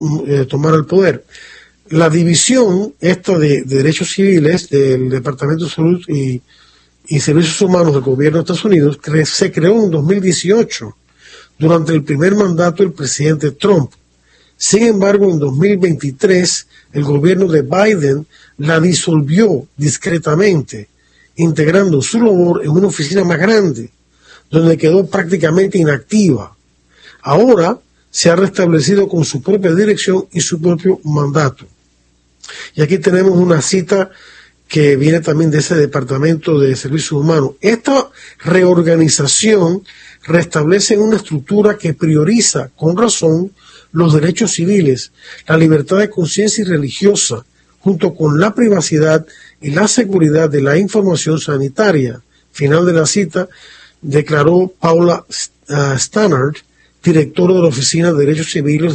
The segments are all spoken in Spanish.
tomara el poder. La división esta de derechos civiles del Departamento de Salud y Servicios Humanos del gobierno de Estados Unidos se creó en 2018 durante el primer mandato del presidente Trump. Sin embargo, en 2023 el gobierno de Biden la disolvió discretamente, integrando su labor en una oficina más grande, donde quedó prácticamente inactiva. Ahora se ha restablecido con su propia dirección y su propio mandato. Y aquí tenemos una cita que viene también de ese Departamento de Servicios Humanos. Esta reorganización restablece una estructura que prioriza, con razón, los derechos civiles, la libertad de conciencia y religiosa, junto con la privacidad y la seguridad de la información sanitaria. Final de la cita, declaró Paula Stannard, directora de la Oficina de Derechos Civiles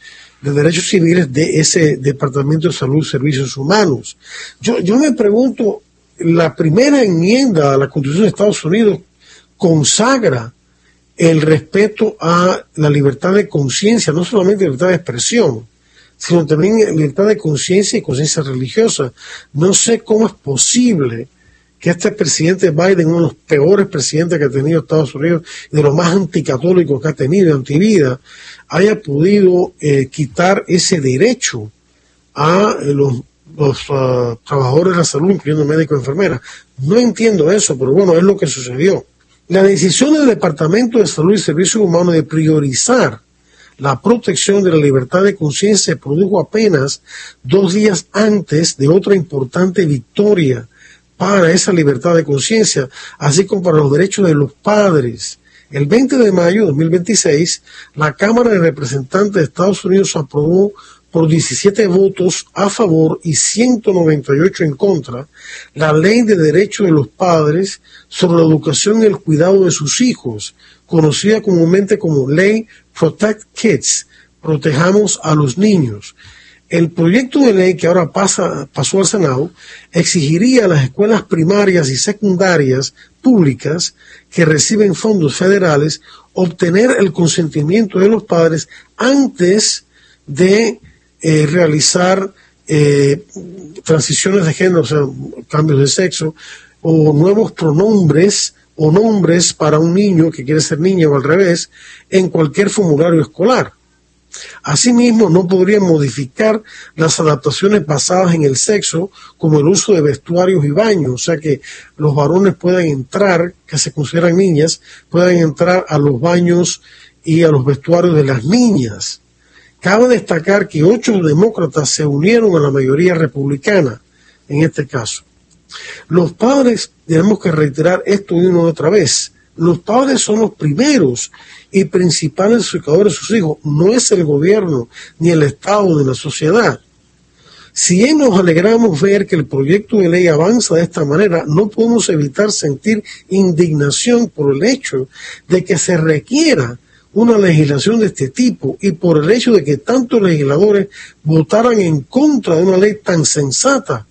de ese Departamento de Salud y Servicios Humanos. Yo me pregunto, la primera enmienda a la Constitución de Estados Unidos consagra el respeto a la libertad de conciencia, no solamente libertad de expresión, sino también libertad de conciencia y conciencia religiosa. No sé cómo es posible que este presidente Biden, uno de los peores presidentes que ha tenido Estados Unidos, de los más anticatólicos que ha tenido, antivida, haya podido quitar ese derecho a los trabajadores de la salud, incluyendo médicos y enfermeras. No entiendo eso, pero bueno, es lo que sucedió. La decisión del Departamento de Salud y Servicios Humanos de priorizar la protección de la libertad de conciencia se produjo apenas 2 días antes de otra importante victoria para esa libertad de conciencia, así como para los derechos de los padres. El 20 de mayo de 2026, la Cámara de Representantes de Estados Unidos aprobó por 17 votos a favor y 198 en contra la Ley de Derechos de los Padres sobre la educación y el cuidado de sus hijos, conocida comúnmente como Ley Protect Kids, Protejamos a los Niños. El proyecto de ley que ahora pasó al Senado exigiría a las escuelas primarias y secundarias públicas que reciben fondos federales obtener el consentimiento de los padres antes de realizar transiciones de género, o sea, cambios de sexo, o nuevos pronombres o nombres para un niño que quiere ser niña o al revés, en cualquier formulario escolar. Asimismo, no podrían modificar las adaptaciones basadas en el sexo, como el uso de vestuarios y baños, o sea que los varones puedan entrar, que se consideran niñas, puedan entrar a los baños y a los vestuarios de las niñas. Cabe destacar que 8 demócratas se unieron a la mayoría republicana en este caso. Los padres, tenemos que reiterar esto una y otra vez, los padres son los primeros y principales educadores de sus hijos, no es el gobierno, ni el Estado, ni la sociedad. Si bien nos alegramos ver que el proyecto de ley avanza de esta manera, no podemos evitar sentir indignación por el hecho de que se requiera una legislación de este tipo y por el hecho de que tantos legisladores votaran en contra de una ley tan sensata.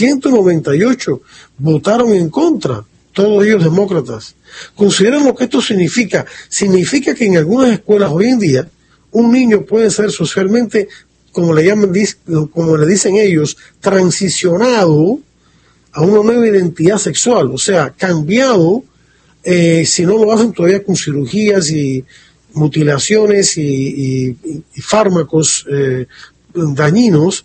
198 votaron en contra, todos ellos demócratas. Consideren lo que esto significa. Significa que en algunas escuelas hoy en día un niño puede ser socialmente, como le dicen ellos, transicionado a una nueva identidad sexual, o sea, cambiado, si no lo hacen todavía con cirugías y mutilaciones y fármacos dañinos,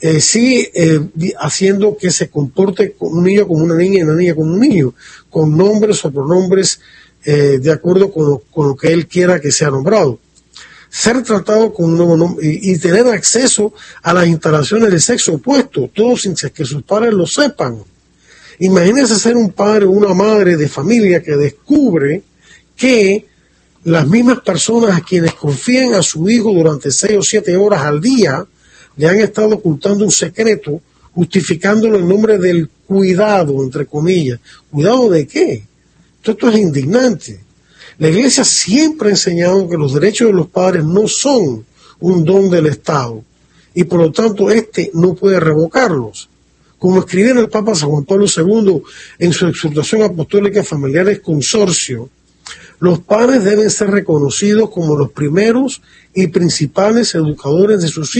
haciendo que se comporte con un niño como una niña y una niña como un niño, con nombres o pronombres de acuerdo con lo que él quiera que sea nombrado. Ser tratado con un nuevo nombre y tener acceso a las instalaciones del sexo opuesto, todo sin que sus padres lo sepan. Imagínense ser un padre o una madre de familia que descubre que las mismas personas a quienes confían a su hijo durante 6 o 7 horas al día le han estado ocultando un secreto, justificándolo en nombre del cuidado, entre comillas. ¿Cuidado de qué? Esto es indignante. La Iglesia siempre ha enseñado que los derechos de los padres no son un don del Estado y por lo tanto no puede revocarlos. Como escribió el Papa San Juan Pablo II en su exhortación apostólica Familiares Consorcio, los padres deben ser reconocidos como los primeros y principales educadores de sus hijos.